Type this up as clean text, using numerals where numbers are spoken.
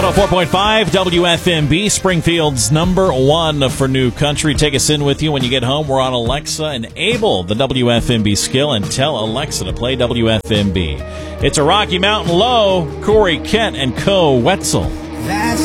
104.5 WFMB, Springfield's number one for new country. Take us in with you when you get home. We're on Alexa. Enable the WFMB skill and tell Alexa to play WFMB. It's a Rocky Mountain Low, Corey Kent and Co. Wetzel.